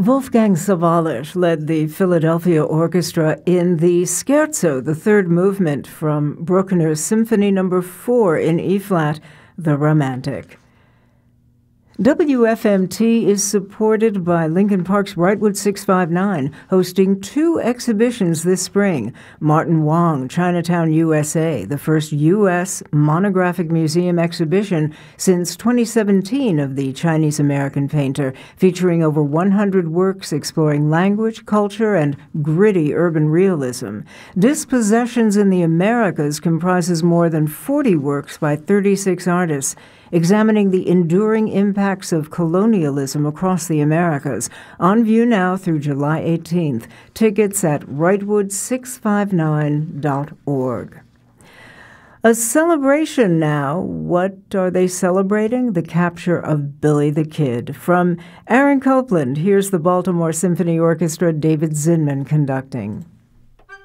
Wolfgang Sawallisch led the Philadelphia Orchestra in the Scherzo, the third movement from Bruckner's Symphony No. 4 in E-flat, The Romantic. WFMT is supported by Lincoln Park's Wrightwood 659, hosting 2 exhibitions this spring. Martin Wong, Chinatown, USA, the first U.S. monographic museum exhibition since 2017 of the Chinese-American painter, featuring over 100 works exploring language, culture, and gritty urban realism. Dispossessions in the Americas comprises more than 40 works by 36 artists, examining the enduring impacts of colonialism across the Americas. On view now through July 18th. Tickets at wrightwood659.org. A celebration now. What are they celebrating? The capture of Billy the Kid. From Aaron Copland, here's the Baltimore Symphony Orchestra, David Zinman conducting.